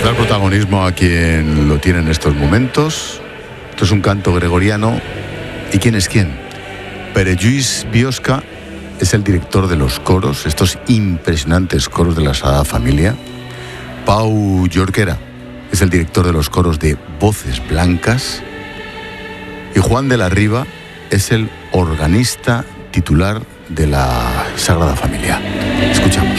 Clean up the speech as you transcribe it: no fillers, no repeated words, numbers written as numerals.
da el protagonismo a quien lo tiene en estos momentos. Esto es un canto gregoriano. ¿Y quién es quién? Pere Lluís Biosca es el director de los coros, estos impresionantes coros de la Sagrada Familia. Pau Jorquera es el director de los coros de Voces Blancas. Y Juan de la Riva es el organista titular de la Sagrada Familia. Escuchamos.